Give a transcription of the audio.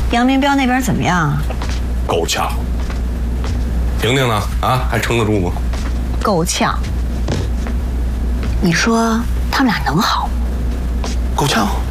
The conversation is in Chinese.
杨明标那边怎么样？ 够呛。婷婷呢？啊，还撑得住吗？ 够呛。你说他们俩能好吗？ 够呛。